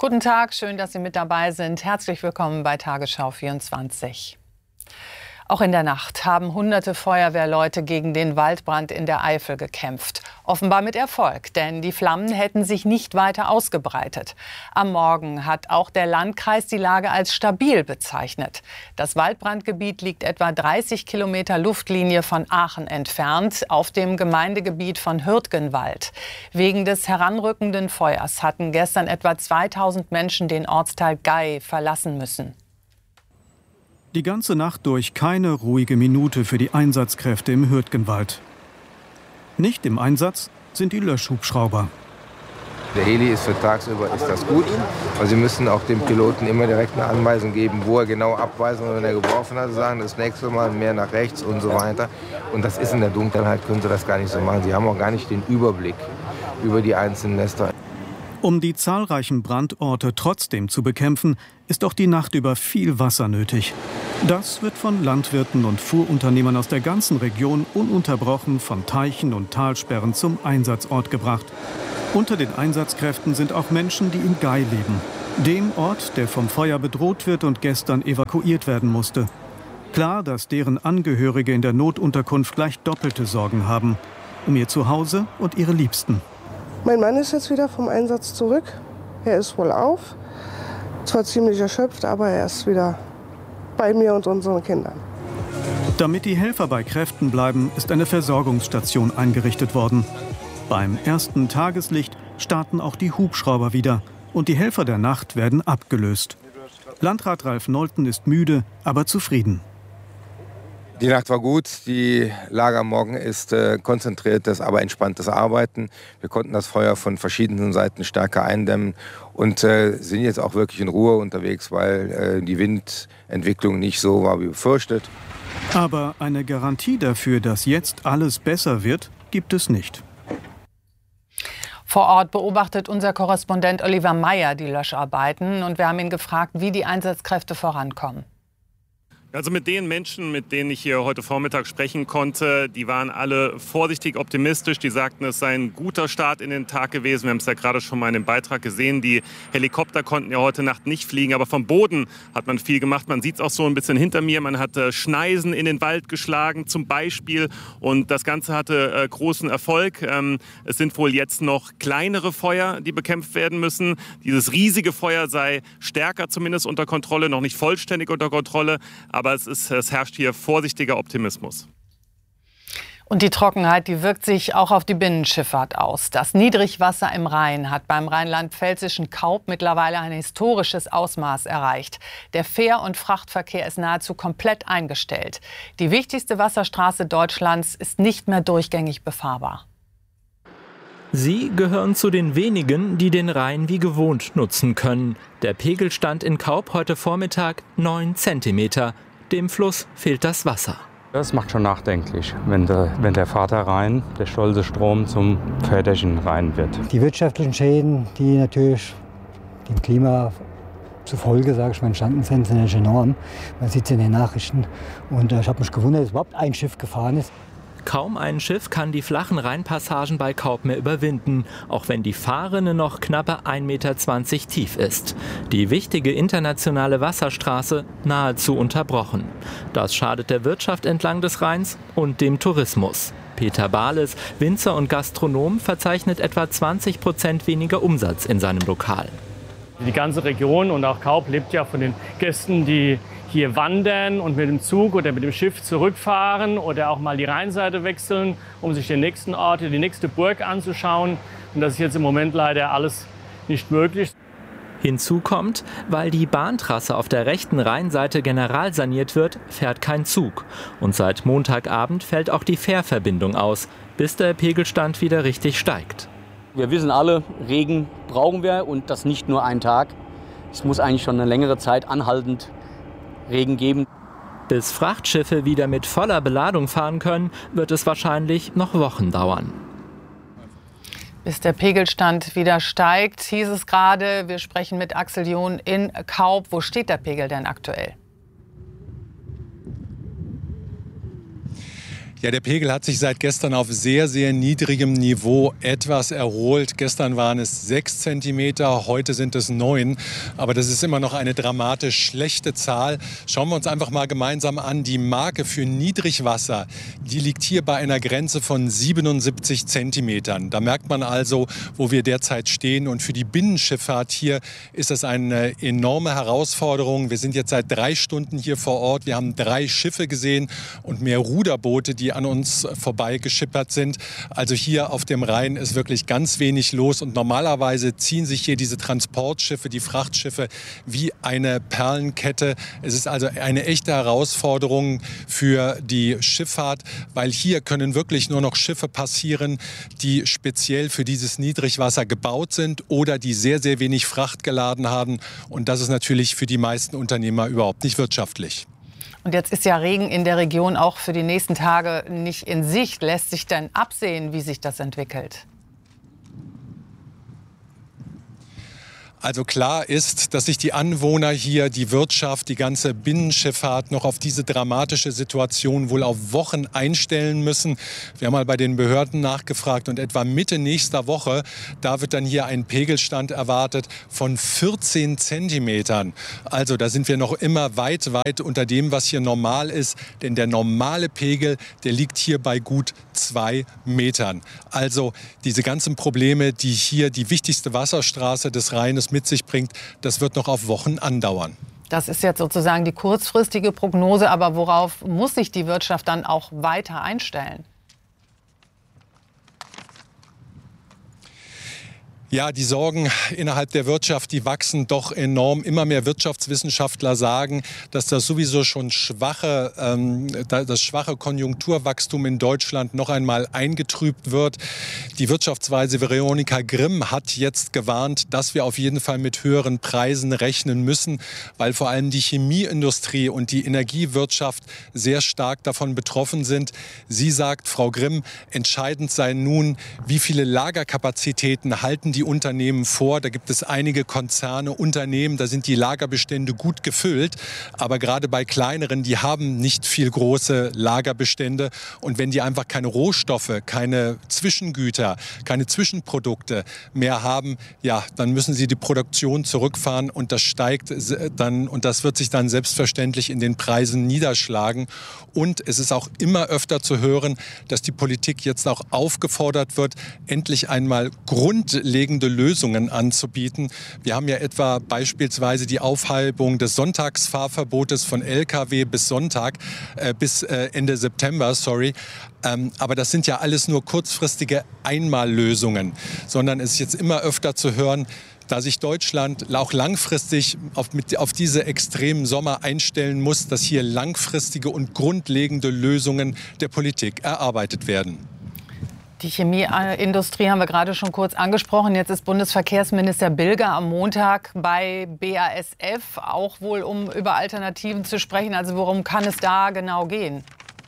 Guten Tag, schön, dass Sie mit dabei sind. Herzlich willkommen bei Tagesschau 24. Auch in der Nacht haben hunderte Feuerwehrleute gegen den Waldbrand in der Eifel gekämpft. Offenbar mit Erfolg, denn die Flammen hätten sich nicht weiter ausgebreitet. Am Morgen hat auch der Landkreis die Lage als stabil bezeichnet. Das Waldbrandgebiet liegt etwa 30 Kilometer Luftlinie von Aachen entfernt, auf dem Gemeindegebiet von Hürtgenwald. Wegen des heranrückenden Feuers hatten gestern etwa 2000 Menschen den Ortsteil Gay verlassen müssen. Die ganze Nacht durch keine ruhige Minute für die Einsatzkräfte im Hürtgenwald. Nicht im Einsatz sind die Löschhubschrauber. Der Heli ist für tagsüber ist das gut, aber Sie müssen auch dem Piloten immer direkt eine Anweisung geben, wo er genau abweisen, wenn er geworfen hat, sagen das nächste Mal mehr nach rechts und so weiter. Und das ist in der Dunkelheit, können Sie das gar nicht so machen. Sie haben auch gar nicht den Überblick über die einzelnen Nester. Um die zahlreichen Brandorte trotzdem zu bekämpfen, ist auch die Nacht über viel Wasser nötig. Das wird von Landwirten und Fuhrunternehmern aus der ganzen Region ununterbrochen von Teichen und Talsperren zum Einsatzort gebracht. Unter den Einsatzkräften sind auch Menschen, die in Gay leben. Dem Ort, der vom Feuer bedroht wird und gestern evakuiert werden musste. Klar, dass deren Angehörige in der Notunterkunft gleich doppelte Sorgen haben. Um ihr Zuhause und ihre Liebsten. Mein Mann ist jetzt wieder vom Einsatz zurück. Er ist wohl auf. Zwar ziemlich erschöpft, aber er ist wieder bei mir und unseren Kindern. Damit die Helfer bei Kräften bleiben, ist eine Versorgungsstation eingerichtet worden. Beim ersten Tageslicht starten auch die Hubschrauber wieder und die Helfer der Nacht werden abgelöst. Landrat Ralf Nolten ist müde, aber zufrieden. Die Nacht war gut, die Lage am Morgen ist konzentriertes, aber entspanntes Arbeiten. Wir konnten das Feuer von verschiedenen Seiten stärker eindämmen und sind jetzt auch wirklich in Ruhe unterwegs, weil die Windentwicklung nicht so war wie befürchtet. Aber eine Garantie dafür, dass jetzt alles besser wird, gibt es nicht. Vor Ort beobachtet unser Korrespondent Oliver Meyer die Löscharbeiten und wir haben ihn gefragt, wie die Einsatzkräfte vorankommen. Also mit den Menschen, mit denen ich hier heute Vormittag sprechen konnte, die waren alle vorsichtig optimistisch. Die sagten, es sei ein guter Start in den Tag gewesen. Wir haben es ja gerade schon mal in dem Beitrag gesehen. Die Helikopter konnten ja heute Nacht nicht fliegen, aber vom Boden hat man viel gemacht. Man sieht es auch so ein bisschen hinter mir. Man hat Schneisen in den Wald geschlagen zum Beispiel und das Ganze hatte großen Erfolg. Es sind wohl jetzt noch kleinere Feuer, die bekämpft werden müssen. Dieses riesige Feuer sei stärker zumindest unter Kontrolle, noch nicht vollständig unter Kontrolle, aber es herrscht hier vorsichtiger Optimismus. Und die Trockenheit, die wirkt sich auch auf die Binnenschifffahrt aus. Das Niedrigwasser im Rhein hat beim rheinland-pfälzischen Kaup mittlerweile ein historisches Ausmaß erreicht. Der Fähr- und Frachtverkehr ist nahezu komplett eingestellt. Die wichtigste Wasserstraße Deutschlands ist nicht mehr durchgängig befahrbar. Sie gehören zu den wenigen, die den Rhein wie gewohnt nutzen können. Der Pegelstand in Kaup heute Vormittag 9 Zentimeter. Dem Fluss fehlt das Wasser. Das macht schon nachdenklich, wenn der Vaterrhein, der stolze Strom, zum väterlichen Rhein wird. Die wirtschaftlichen Schäden, die natürlich dem Klima zufolge, sage ich mal, entstanden sind natürlich enorm. Man sieht es in den Nachrichten. Und ich habe mich gewundert, dass überhaupt ein Schiff gefahren ist. Kaum ein Schiff kann die flachen Rheinpassagen bei Kaup mehr überwinden, auch wenn die Fahrrinne noch knappe 1,20 Meter tief ist. Die wichtige internationale Wasserstraße nahezu unterbrochen. Das schadet der Wirtschaft entlang des Rheins und dem Tourismus. Peter Bahles, Winzer und Gastronom, verzeichnet etwa 20% weniger Umsatz in seinem Lokal. Die ganze Region und auch Kaup lebt ja von den Gästen, die hier wandern und mit dem Zug oder mit dem Schiff zurückfahren oder auch mal die Rheinseite wechseln, um sich den nächsten Ort, die nächste Burg anzuschauen. Und das ist jetzt im Moment leider alles nicht möglich. Hinzu kommt, weil die Bahntrasse auf der rechten Rheinseite generalsaniert wird, fährt kein Zug. Und seit Montagabend fällt auch die Fährverbindung aus, bis der Pegelstand wieder richtig steigt. Wir wissen alle, Regen brauchen wir und das nicht nur einen Tag. Es muss eigentlich schon eine längere Zeit anhaltend Regen geben. Bis Frachtschiffe wieder mit voller Beladung fahren können, wird es wahrscheinlich noch Wochen dauern. Bis der Pegelstand wieder steigt, hieß es gerade. Wir sprechen mit Axel John in Kaup. Wo steht der Pegel denn aktuell? Ja, der Pegel hat sich seit gestern auf sehr, sehr niedrigem Niveau etwas erholt. Gestern waren es 6 Zentimeter, heute sind es 9. Aber das ist immer noch eine dramatisch schlechte Zahl. Schauen wir uns einfach mal gemeinsam an. Die Marke für Niedrigwasser, die liegt hier bei einer Grenze von 77 Zentimetern. Da merkt man also, wo wir derzeit stehen. Und für die Binnenschifffahrt hier ist das eine enorme Herausforderung. Wir sind jetzt seit 3 Stunden hier vor Ort. Wir haben 3 Schiffe gesehen und mehr Ruderboote, die an uns vorbei geschippert sind. Also hier auf dem Rhein ist wirklich ganz wenig los und normalerweise ziehen sich hier diese Transportschiffe, die Frachtschiffe wie eine Perlenkette. Es ist also eine echte Herausforderung für die Schifffahrt, weil hier können wirklich nur noch Schiffe passieren, die speziell für dieses Niedrigwasser gebaut sind oder die sehr, sehr wenig Fracht geladen haben. Und das ist natürlich für die meisten Unternehmer überhaupt nicht wirtschaftlich. Und jetzt ist ja Regen in der Region auch für die nächsten Tage nicht in Sicht. Lässt sich denn absehen, wie sich das entwickelt? Also klar ist, dass sich die Anwohner hier, die Wirtschaft, die ganze Binnenschifffahrt noch auf diese dramatische Situation wohl auf Wochen einstellen müssen. Wir haben mal bei den Behörden nachgefragt und etwa Mitte nächster Woche, da wird dann hier ein Pegelstand erwartet von 14 Zentimetern. Also da sind wir noch immer weit, weit unter dem, was hier normal ist. Denn der normale Pegel, der liegt hier bei gut 2 Metern. Also diese ganzen Probleme, die hier die wichtigste Wasserstraße des Rheines mit sich bringt, das wird noch auf Wochen andauern. Das ist jetzt sozusagen die kurzfristige Prognose, aber worauf muss sich die Wirtschaft dann auch weiter einstellen? Ja, die Sorgen innerhalb der Wirtschaft, die wachsen doch enorm. Immer mehr Wirtschaftswissenschaftler sagen, dass das sowieso schon schwache Konjunkturwachstum in Deutschland noch einmal eingetrübt wird. Die Wirtschaftsweise Veronika Grimm hat jetzt gewarnt, dass wir auf jeden Fall mit höheren Preisen rechnen müssen, weil vor allem die Chemieindustrie und die Energiewirtschaft sehr stark davon betroffen sind. Sie sagt, Frau Grimm, entscheidend sei nun, wie viele Lagerkapazitäten halten die Unternehmen vor. Da gibt es einige Konzerne, Unternehmen, da sind die Lagerbestände gut gefüllt. Aber gerade bei kleineren, die haben nicht viel große Lagerbestände. Und wenn die einfach keine Rohstoffe, keine Zwischengüter, keine Zwischenprodukte mehr haben, ja, dann müssen sie die Produktion zurückfahren und das steigt dann und das wird sich dann selbstverständlich in den Preisen niederschlagen. Und es ist auch immer öfter zu hören, dass die Politik jetzt auch aufgefordert wird, endlich einmal grundlegende Lösungen anzubieten. Wir haben ja etwa beispielsweise die Aufhebung des Sonntagsfahrverbotes von Lkw bis Ende September, aber das sind ja alles nur kurzfristige Einmallösungen, sondern es ist jetzt immer öfter zu hören, da sich Deutschland auch langfristig auf diese extremen Sommer einstellen muss, dass hier langfristige und grundlegende Lösungen der Politik erarbeitet werden. Die Chemieindustrie haben wir gerade schon kurz angesprochen. Jetzt ist Bundesverkehrsminister Bilger am Montag bei BASF, auch wohl um über Alternativen zu sprechen. Also worum kann es da genau gehen?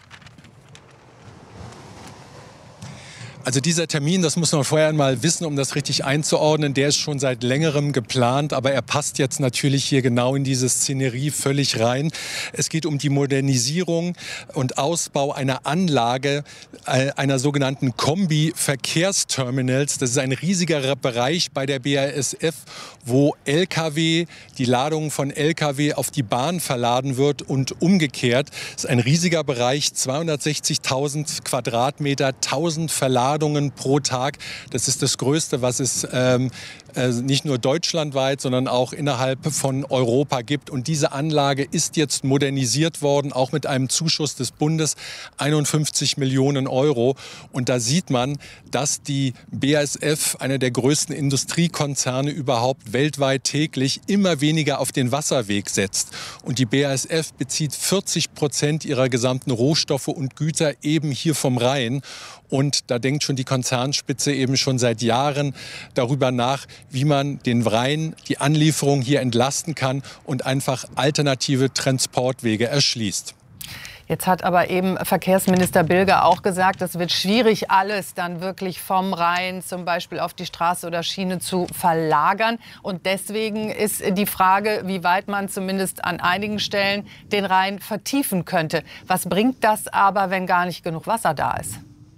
Also dieser Termin, das muss man vorher einmal wissen, um das richtig einzuordnen, der ist schon seit längerem geplant, aber er passt jetzt natürlich hier genau in diese Szenerie völlig rein. Es geht um die Modernisierung und Ausbau einer Anlage, einer sogenannten Kombi-Verkehrsterminals. Das ist ein riesiger Bereich bei der BASF, wo die Ladung von Lkw auf die Bahn verladen wird und umgekehrt. Das ist ein riesiger Bereich, 260.000 Quadratmeter, 1000 Verladungen pro Tag. Das ist das Größte, was es nicht nur deutschlandweit, sondern auch innerhalb von Europa gibt. Und diese Anlage ist jetzt modernisiert worden, auch mit einem Zuschuss des Bundes, 51 Millionen Euro. Und da sieht man, dass die BASF, einer der größten Industriekonzerne überhaupt weltweit, täglich immer weniger auf den Wasserweg setzt. Und die BASF bezieht 40% ihrer gesamten Rohstoffe und Güter eben hier vom Rhein. Und da denkt schon die Konzernspitze eben schon seit Jahren darüber nach, wie man den Rhein, die Anlieferung hier entlasten kann und einfach alternative Transportwege erschließt. Jetzt hat aber eben Verkehrsminister Bilger auch gesagt, es wird schwierig, alles dann wirklich vom Rhein zum Beispiel auf die Straße oder Schiene zu verlagern. Und deswegen ist die Frage, wie weit man zumindest an einigen Stellen den Rhein vertiefen könnte. Was bringt das aber, wenn gar nicht genug Wasser da ist?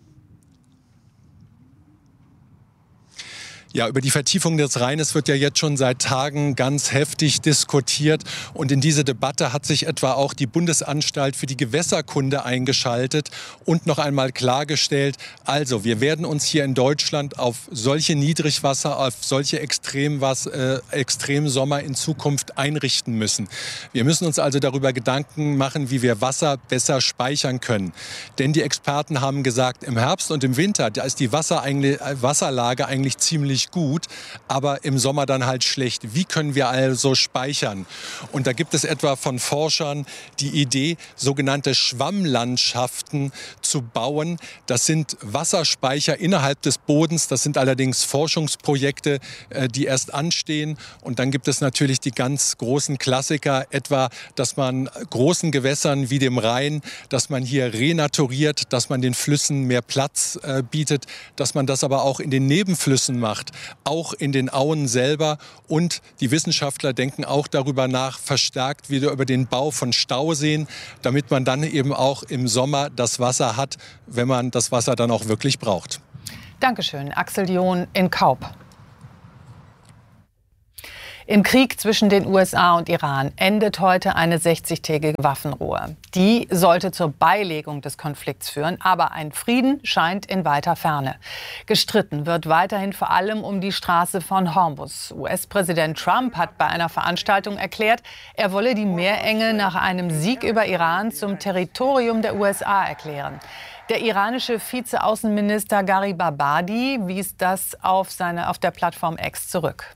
Ja, über die Vertiefung des Rheines wird ja jetzt schon seit Tagen ganz heftig diskutiert. Und in diese Debatte hat sich etwa auch die Bundesanstalt für die Gewässerkunde eingeschaltet und noch einmal klargestellt, also wir werden uns hier in Deutschland auf solche Niedrigwasser, auf solche Extremsommer in Zukunft einrichten müssen. Wir müssen uns also darüber Gedanken machen, wie wir Wasser besser speichern können. Denn die Experten haben gesagt, im Herbst und im Winter, da ist die Wasserlage eigentlich ziemlich gut, aber im Sommer dann halt schlecht. Wie können wir also speichern? Und da gibt es etwa von Forschern die Idee, sogenannte Schwammlandschaften zu bauen. Das sind Wasserspeicher innerhalb des Bodens. Das sind allerdings Forschungsprojekte, die erst anstehen. Und dann gibt es natürlich die ganz großen Klassiker, etwa, dass man großen Gewässern wie dem Rhein, dass man hier renaturiert, dass man den Flüssen mehr Platz bietet, dass man das aber auch in den Nebenflüssen macht, auch in den Auen selber. Und die Wissenschaftler denken auch darüber nach, verstärkt wieder über den Bau von Stauseen, damit man dann eben auch im Sommer das Wasser hat, wenn man das Wasser dann auch wirklich braucht. Dankeschön, Axel Dion in Kaup. Im Krieg zwischen den USA und Iran endet heute eine 60-tägige Waffenruhe. Die sollte zur Beilegung des Konflikts führen, aber ein Frieden scheint in weiter Ferne. Gestritten wird weiterhin vor allem um die Straße von Hormuz. US-Präsident Trump hat bei einer Veranstaltung erklärt, er wolle die Meerenge nach einem Sieg über Iran zum Territorium der USA erklären. Der iranische Vizeaußenminister Garibabadi wies das auf der Plattform X zurück.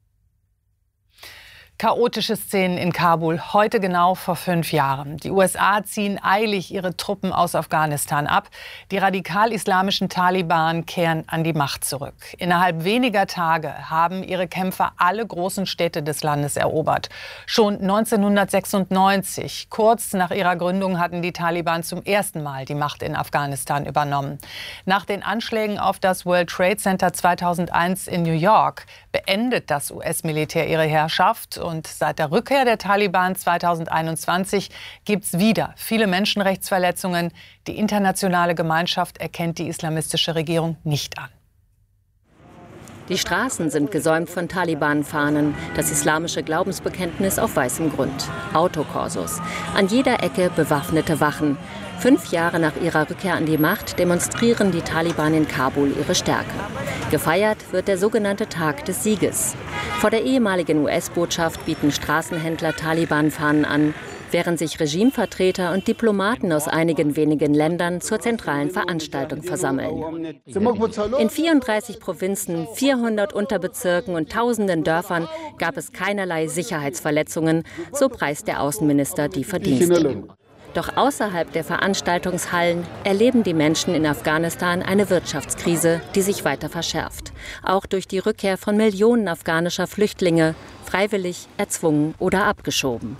Chaotische Szenen in Kabul, heute genau vor 5 Jahren. Die USA ziehen eilig ihre Truppen aus Afghanistan ab. Die radikal-islamischen Taliban kehren an die Macht zurück. Innerhalb weniger Tage haben ihre Kämpfer alle großen Städte des Landes erobert. Schon 1996, kurz nach ihrer Gründung, hatten die Taliban zum ersten Mal die Macht in Afghanistan übernommen. Nach den Anschlägen auf das World Trade Center 2001 in New York beendet das US-Militär ihre Herrschaft. Und seit der Rückkehr der Taliban 2021 gibt es wieder viele Menschenrechtsverletzungen. Die internationale Gemeinschaft erkennt die islamistische Regierung nicht an. Die Straßen sind gesäumt von Taliban-Fahnen, das islamische Glaubensbekenntnis auf weißem Grund. Autokorsos. An jeder Ecke bewaffnete Wachen. 5 Jahre nach ihrer Rückkehr an die Macht demonstrieren die Taliban in Kabul ihre Stärke. Gefeiert wird der sogenannte Tag des Sieges. Vor der ehemaligen US-Botschaft bieten Straßenhändler Taliban-Fahnen an, während sich Regimevertreter und Diplomaten aus einigen wenigen Ländern zur zentralen Veranstaltung versammeln. In 34 Provinzen, 400 Unterbezirken und tausenden Dörfern gab es keinerlei Sicherheitsverletzungen, so preist der Außenminister die Verdienste. Doch außerhalb der Veranstaltungshallen erleben die Menschen in Afghanistan eine Wirtschaftskrise, die sich weiter verschärft. Auch durch die Rückkehr von Millionen afghanischer Flüchtlinge, freiwillig, erzwungen oder abgeschoben.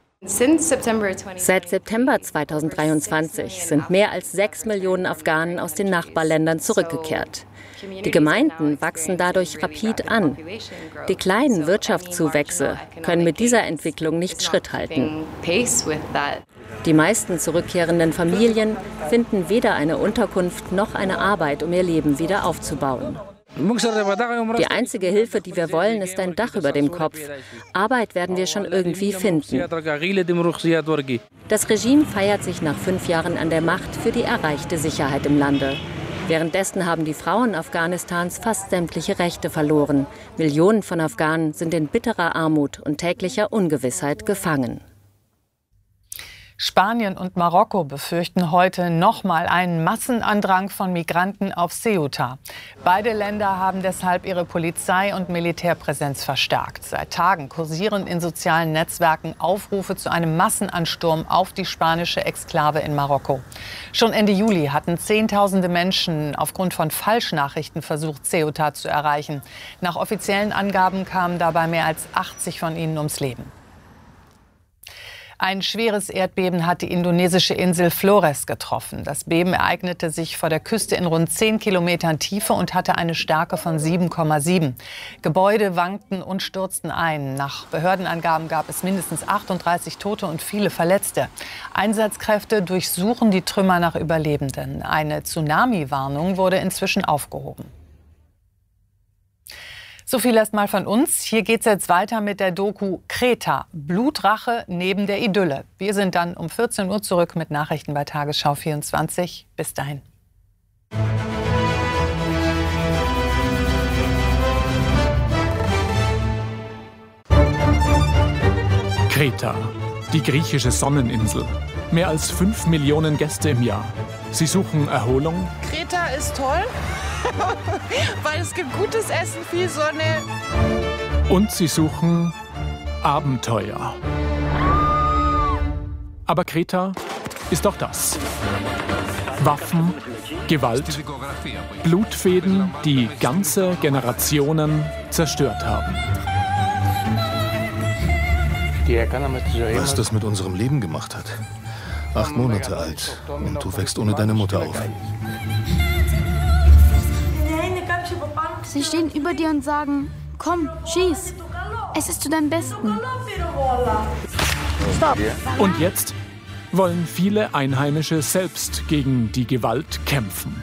Seit September 2023 sind mehr als 6 Millionen Afghanen aus den Nachbarländern zurückgekehrt. Die Gemeinden wachsen dadurch rapid an. Die kleinen Wirtschaftszuwächse können mit dieser Entwicklung nicht Schritt halten. Die meisten zurückkehrenden Familien finden weder eine Unterkunft noch eine Arbeit, um ihr Leben wieder aufzubauen. Die einzige Hilfe, die wir wollen, ist ein Dach über dem Kopf. Arbeit werden wir schon irgendwie finden. Das Regime feiert sich nach 5 Jahren an der Macht für die erreichte Sicherheit im Lande. Währenddessen haben die Frauen Afghanistans fast sämtliche Rechte verloren. Millionen von Afghanen sind in bitterer Armut und täglicher Ungewissheit gefangen. Spanien und Marokko befürchten heute nochmal einen Massenandrang von Migranten auf Ceuta. Beide Länder haben deshalb ihre Polizei- und Militärpräsenz verstärkt. Seit Tagen kursieren in sozialen Netzwerken Aufrufe zu einem Massenansturm auf die spanische Exklave in Marokko. Schon Ende Juli hatten Zehntausende Menschen aufgrund von Falschnachrichten versucht, Ceuta zu erreichen. Nach offiziellen Angaben kamen dabei mehr als 80 von ihnen ums Leben. Ein schweres Erdbeben hat die indonesische Insel Flores getroffen. Das Beben ereignete sich vor der Küste in rund 10 Kilometern Tiefe und hatte eine Stärke von 7,7. Gebäude wankten und stürzten ein. Nach Behördenangaben gab es mindestens 38 Tote und viele Verletzte. Einsatzkräfte durchsuchen die Trümmer nach Überlebenden. Eine Tsunami-Warnung wurde inzwischen aufgehoben. So viel erst mal von uns. Hier geht's jetzt weiter mit der Doku Kreta. Blutrache neben der Idylle. Wir sind dann um 14 Uhr zurück mit Nachrichten bei Tagesschau 24. Bis dahin. Kreta, die griechische Sonneninsel. Mehr als 5 Millionen Gäste im Jahr. Sie suchen Erholung. Kreta ist toll, weil es gibt gutes Essen, viel Sonne. Und sie suchen Abenteuer. Aber Kreta ist auch das. Waffen, Gewalt, Blutfäden, die ganze Generationen zerstört haben. Was das mit unserem Leben gemacht hat. 8 Monate alt und du wächst ohne deine Mutter auf. Sie stehen über dir und sagen, komm, schieß. Es ist zu deinem Besten. Stopp. Und jetzt wollen viele Einheimische selbst gegen die Gewalt kämpfen.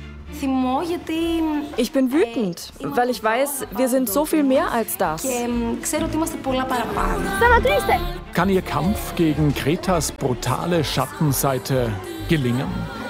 Ich bin wütend, weil ich weiß, wir sind so viel mehr als das. Kann ihr Kampf gegen Kretas brutale Schattenseite gelingen?